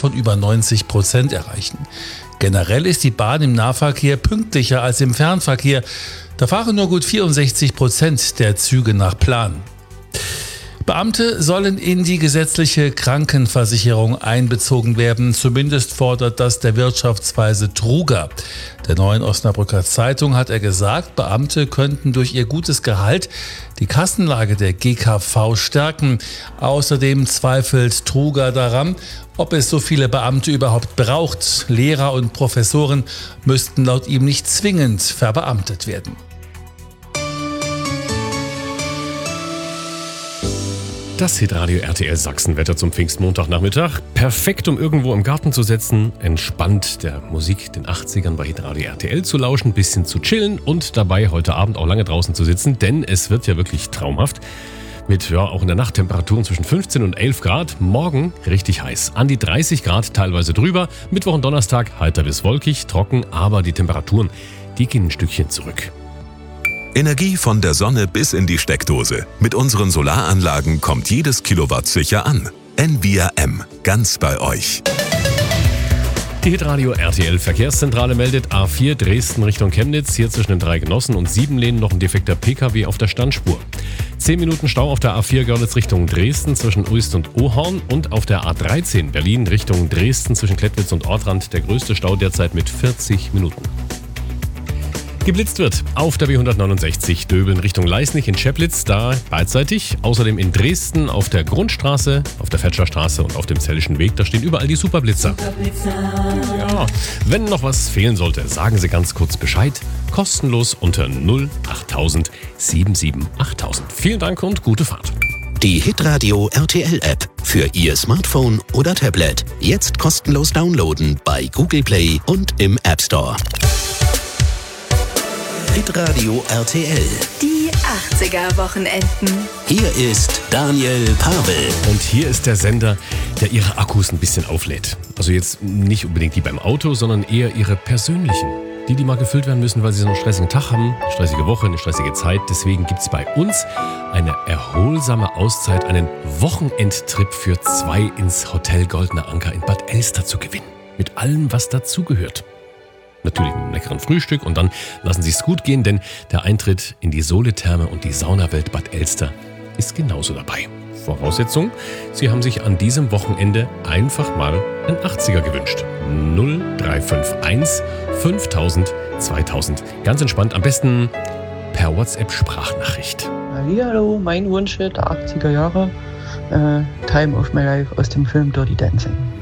von über 90% erreichen. Generell ist die Bahn im Nahverkehr pünktlicher als im Fernverkehr. Da fahren nur gut 64% der Züge nach Plan. Beamte sollen in die gesetzliche Krankenversicherung einbezogen werden. Zumindest fordert das der Wirtschaftsweise Truger. Der Neuen Osnabrücker Zeitung hat er gesagt, Beamte könnten durch ihr gutes Gehalt die Kassenlage der GKV stärken. Außerdem zweifelt Truger daran, ob es so viele Beamte überhaupt braucht. Lehrer und Professoren müssten laut ihm nicht zwingend verbeamtet werden. Das Hitradio RTL Sachsenwetter zum Pfingstmontagnachmittag. Perfekt, um irgendwo im Garten zu sitzen, entspannt der Musik, den 80ern bei Hitradio RTL zu lauschen, ein bisschen zu chillen und dabei heute Abend auch lange draußen zu sitzen, denn es wird ja wirklich traumhaft. Mit auch in der Nacht Temperaturen zwischen 15 und 11 Grad. Morgen richtig heiß. An die 30 Grad, teilweise drüber. Mittwoch und Donnerstag heiter bis wolkig, trocken, aber die Temperaturen, die gehen ein Stückchen zurück. Energie von der Sonne bis in die Steckdose. Mit unseren Solaranlagen kommt jedes Kilowatt sicher an. Envia M, ganz bei euch. Die Hitradio RTL Verkehrszentrale meldet A4 Dresden Richtung Chemnitz. Hier zwischen den 3 Genossen und 7 Lehnen noch ein defekter PKW auf der Standspur. 10 Minuten Stau auf der A4 Görlitz Richtung Dresden zwischen Uist und Ohorn und auf der A13 Berlin Richtung Dresden zwischen Klettwitz und Ortrand der größte Stau derzeit mit 40 Minuten. Geblitzt wird auf der B169 Döbeln Richtung Leisnig in Scheplitz, da beidseitig. Außerdem in Dresden auf der Grundstraße, auf der Fetscherstraße und auf dem Zellischen Weg, da stehen überall die Superblitzer. Ja, wenn noch was fehlen sollte, sagen Sie ganz kurz Bescheid. Kostenlos unter 08000 77 8000. Vielen Dank und gute Fahrt. Die Hitradio RTL App für Ihr Smartphone oder Tablet. Jetzt kostenlos downloaden bei Google Play und im App Store. Hitradio RTL. Die 80er-Wochenenden. Hier ist Daniel Pavel. Und hier ist der Sender, der Ihre Akkus ein bisschen auflädt. Also jetzt nicht unbedingt die beim Auto, sondern eher Ihre persönlichen. Die mal gefüllt werden müssen, weil Sie so einen stressigen Tag haben, eine stressige Woche, eine stressige Zeit. Deswegen gibt es bei uns eine erholsame Auszeit, einen Wochenendtrip für 2 ins Hotel Goldener Anker in Bad Elster zu gewinnen. Mit allem, was dazugehört. Natürlich mit einem leckeren Frühstück und dann lassen Sie es gut gehen, denn der Eintritt in die Soletherme und die Saunawelt Bad Elster ist genauso dabei. Voraussetzung, Sie haben sich an diesem Wochenende einfach mal einen 80er gewünscht. 0351 5000 2000. Ganz entspannt, am besten per WhatsApp-Sprachnachricht. Hallo, mein Wunsch der 80er Jahre, Time of My Life aus dem Film Dirty Dancing.